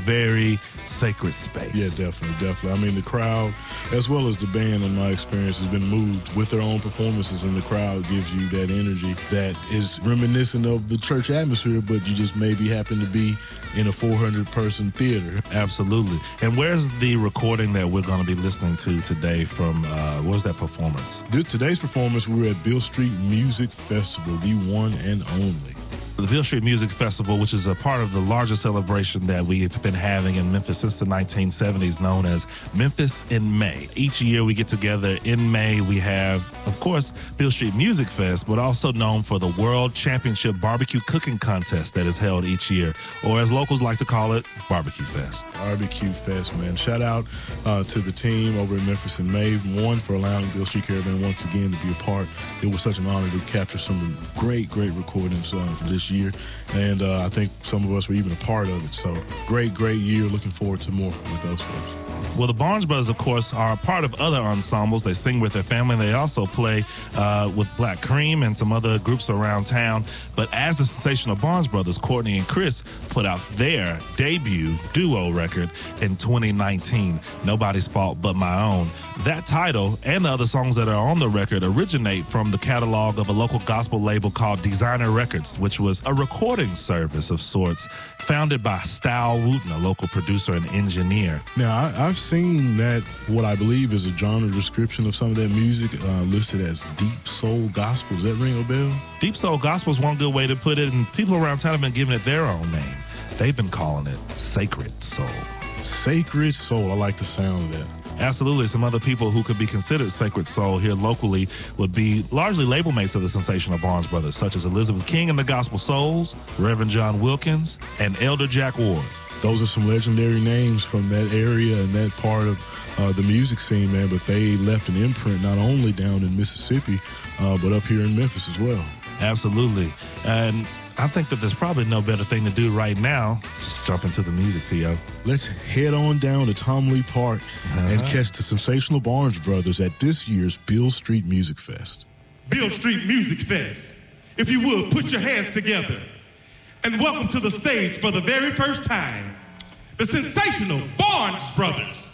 very sacred space. Yeah, definitely. I mean, the crowd, as well as the band, in my experience, has been moved with their own performances, and the crowd gives you that energy that is reminiscent of the church atmosphere, but you just maybe happen to be in a 400-person theater. Absolutely. And where's the recording that we're going to be listening to today from, where's that performance? Today's performance, we're at Beale Street Music Festival, the one and only. The Beale Street Music Festival, which is a part of the larger celebration that we've been having in Memphis since the 1970s, known as Memphis in May. Each year we get together in May. We have, of course, Beale Street Music Fest, but also known for the World Championship Barbecue Cooking Contest that is held each year, or as locals like to call it, Barbecue Fest. Barbecue Fest, man. Shout out to the team over at Memphis in May, one, for allowing Beale Street Caravan once again to be a part. It was such an honor to capture some great recordings for this year, and I think some of us were even a part of it. So great year. Looking forward to more with those folks. Well, the Barnes Brothers, of course, are a part of other ensembles. They sing with their family. They also play with Black Cream and some other groups around town. But as the sensational Barnes Brothers, Courtney and Chris put out their debut duo record in 2019, Nobody's Fault But My Own. That title and the other songs that are on the record originate from the catalog of a local gospel label called Designer Records, which was a recording service of sorts founded by Style Wooten, a local producer and engineer. Now, I've seen that, what I believe is a genre description of some of that music listed as deep soul gospel. Does that ring a bell? Deep soul gospel is one good way to put it, and people around town have been giving it their own name. They've been calling it sacred soul. Sacred soul. I like the sound of that. Absolutely. Some other people who could be considered sacred soul here locally would be largely label mates of the sensational Barnes Brothers, such as Elizabeth King and the Gospel Souls, Reverend John Wilkins, and Elder Jack Ward. Those are some legendary names from that area and that part of the music scene, man, but they left an imprint not only down in Mississippi, but up here in Memphis as well. Absolutely. And I think that there's probably no better thing to do right now. Just jump into the music, T.O. Let's head on down to Tom Lee Park and catch the sensational Barnes Brothers at this year's Beale Street Music Fest. Beale Street Music Fest. If you would, put your hands together and welcome to the stage for the very first time, the sensational Barnes Brothers.